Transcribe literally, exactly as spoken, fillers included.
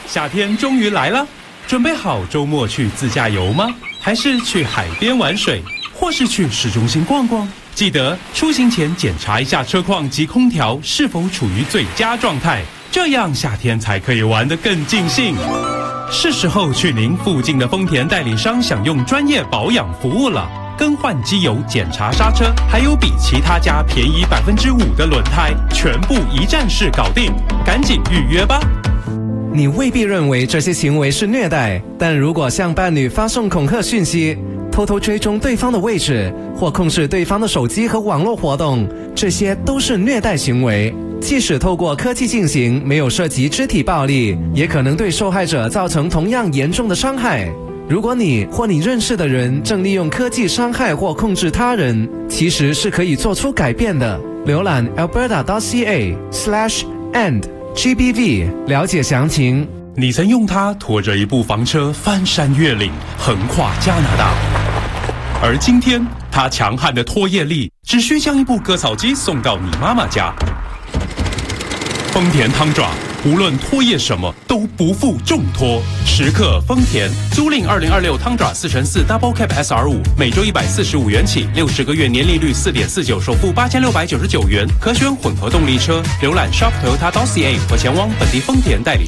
夏天终于来了，准备好周末去自驾游吗？还是去海边玩水，或是去市中心逛逛？记得出行前检查一下车况及空调是否处于最佳状态，这样夏天才可以玩得更尽兴。是时候去您附近的丰田代理商享用专业保养服务了。更换机油、检查刹车，还有比其他家便宜百分之五的轮胎，全部一站式搞定，赶紧预约吧！ 你未必认为这些行为是虐待，但如果向伴侣发送恐吓讯息，偷偷追踪对方的位置，或控制对方的手机和网络活动，这些都是虐待行为。即使透过科技进行，没有涉及肢体暴力，也可能对受害者造成同样严重的伤害。如果你或你认识的人正利用科技伤害或控制他人，其实是可以做出改变的。浏览 alberta dot c a slash end G B V 了解详情。 你曾用它拖着一部房车翻山越岭，横跨加拿大，而今天它强悍的拖曳力只需将一部割草机送到你妈妈家。丰田汤爪，无论拖曳什么都不负重托。时刻丰田，租赁二零二六汤爪四乘四 Double Cab S R 五，每周一百四十五元起，六十个月年利率四点四九，首付八千六百九十九元，可选混合动力车。浏览 shop toyota dot c a 或前往本地丰田代理。